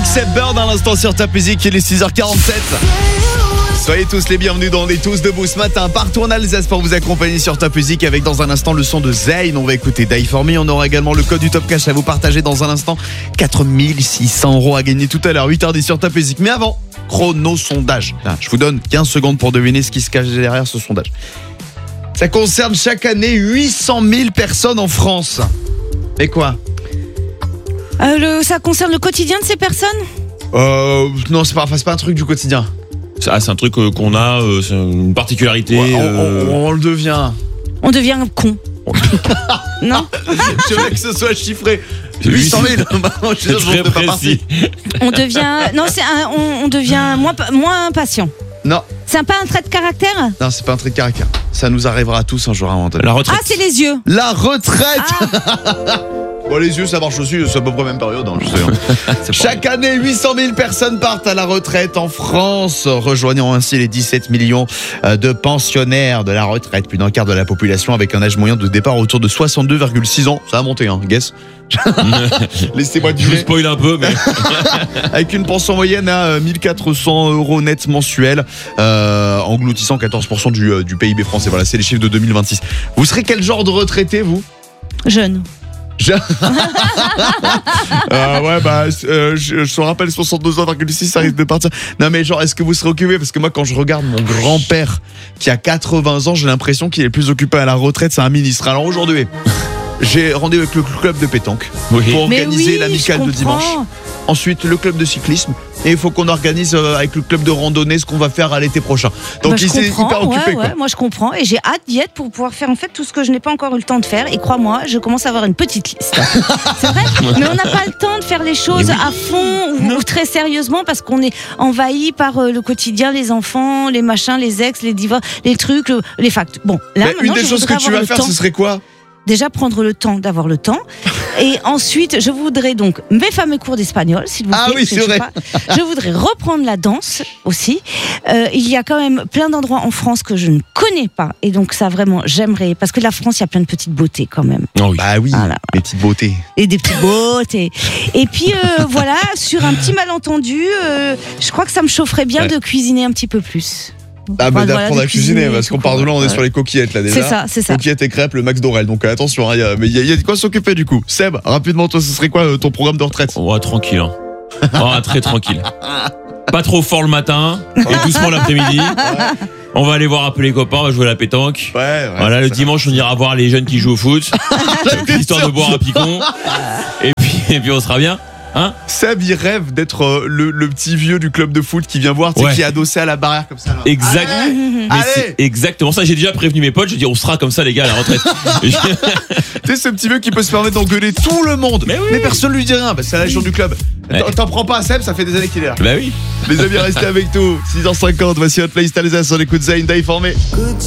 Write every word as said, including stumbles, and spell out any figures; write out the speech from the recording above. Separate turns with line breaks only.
Seb Bird à l'instant sur Top Music, il est six heures quarante-sept. Soyez tous les bienvenus dans On est tous debout ce matin partout en Alsace pour vous accompagner sur Top Music avec dans un instant le son de Zayn. On va écouter Die For Me. On aura également le code du Top Cash à vous partager dans un instant. quatre mille six cents euros à gagner tout à l'heure, huit heures dix sur Top Music. Mais avant, chrono sondage. Je vous donne quinze secondes pour deviner ce qui se cache derrière ce sondage. Ça concerne chaque année huit cent mille personnes en France. Mais quoi
euh, le, Ça concerne le quotidien de ces personnes ?
Euh, non, c'est pas, enfin, c'est pas un truc du quotidien.
Ah, c'est un truc euh, qu'on a, euh, c'est une particularité.
Ouais, on,
euh...
on, on le devient.
On devient con. Non.
Je veux que ce soit chiffré. huit cent mille. Je suis sûr, je ne pas parti.
On devient. Non, c'est un, on, on devient moins, moins impatient.
Non.
C'est pas un trait de caractère ?
Non, c'est pas un trait de caractère. Ça nous arrivera à tous un jour à un moment donné.
La retraite.
Ah, c'est les yeux.
La retraite.
Ah.
Bon, les yeux, ça marche aussi, c'est à peu près la même période, hein, je sais. Hein. Chaque année, huit cent mille personnes partent à la retraite en France, rejoignant ainsi les dix-sept millions de pensionnaires de la retraite, plus d'un quart de la population avec un âge moyen de départ autour de soixante-deux virgule six ans. Ça a monté, hein, guess. Laissez-moi
Je vous
deviner.
spoil un peu, mais.
Avec une pension moyenne à mille quatre cents euros net mensuels, euh, engloutissant quatorze pour cent du, du P I B français. Voilà, c'est les chiffres de deux mille vingt-six. Vous serez quel genre de retraité, vous ?
Jeune.
Je... euh, ouais bah euh, je, je te rappelle soixante-deux virgule six ça risque de partir. Non mais genre est-ce que vous serez occupé ? Parce que moi quand je regarde mon grand-père qui a quatre-vingts ans, j'ai l'impression qu'il est plus occupé à la retraite, c'est un ministre. Alors aujourd'hui j'ai rendez-vous avec le club de pétanque
Oui.
pour organiser
oui,
l'amicale de dimanche. Ensuite le club de cyclisme. Et il faut qu'on organise euh, avec le club de randonnée ce qu'on va faire à l'été prochain. Donc
bah, je
il s'est
comprends,
hyper occupé
ouais,
quoi.
ouais, moi je comprends et j'ai hâte d'y être pour pouvoir faire en fait tout ce que je n'ai pas encore eu le temps de faire. Et crois-moi, je commence à avoir une petite liste. C'est vrai, mais on n'a pas le temps de faire les choses
oui.
à fond ou, ou très sérieusement parce qu'on est envahi par euh, le quotidien, les enfants, les machins, les ex, les divorces, les trucs, le, les facts. Bon, là
Mais une des choses que tu vas faire, ce serait quoi ?
Déjà prendre le temps d'avoir le temps. Et ensuite, je voudrais donc mes fameux cours d'espagnol, s'il vous plaît.
Ah oui, c'est vrai.
Pas. Je voudrais reprendre la danse aussi. Euh, il y a quand même plein d'endroits en France que je ne connais pas. Et donc ça, vraiment, j'aimerais. Parce que la France, il y a plein de petites beautés quand même.
Oh oui.
Bah oui,
Voilà.
les petites beautés.
Et des petites beautés. Et puis, euh, voilà, sur un petit malentendu, euh, je crois que ça me chaufferait bien
Ouais.
de cuisiner un petit peu plus.
Ah bah
Voilà,
d'apprendre
de
à cuisiner,
cuisiner,
parce qu'on
tout
part de là, on est
ouais.
sur les coquillettes là déjà.
C'est ça, c'est ça.
Coquillettes et crêpes, le max d'Aurel. Donc euh, attention, hein, y a, mais il y, y a de quoi s'occuper du coup. Seb, rapidement, toi, ce serait quoi euh, ton programme de retraite ?
On va tranquille. Hein. On va très tranquille. Pas trop fort le matin et doucement l'après-midi. On va aller voir un peu les copains, on va jouer à la pétanque.
Ouais, ouais.
Voilà, le dimanche, on ira voir les jeunes qui jouent au foot, histoire de boire un picon. Et puis, et puis on sera bien. Hein ?
Seb, il rêve d'être euh, le, le petit vieux du club de foot qui vient voir, tu sais,
Ouais.
qui est adossé à la barrière comme ça. Là.
Exact.
Allez,
Mais
allez.
c'est exactement ça. J'ai déjà prévenu mes potes. Je dis, on sera comme ça, les gars, à la retraite.
Tu sais, ce petit vieux qui peut se permettre d'engueuler tout le monde,
Mais oui.
personne lui dit rien. Bah, c'est la légende du club.
Ouais.
T'en- T'en prends pas à Seb, ça fait des années qu'il est là.
Bah oui.
Les amis, restez avec nous. six heures cinquante, voici Hot Playlist Alsace, on écoute Zayn, Die For Me.